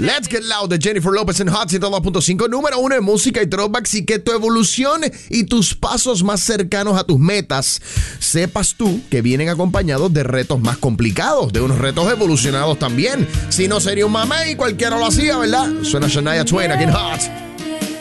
Let's Get Loud de Jennifer Lopez en Hot 102.5, número 1 en música y throwbacks, y que tu evolución y tus pasos más cercanos a tus metas, sepas tú que vienen acompañados de retos más complicados, de unos retos evolucionados también. Si no, sería un mamey y cualquiera lo hacía, ¿verdad? Suena Shania Twain aquí en Hot.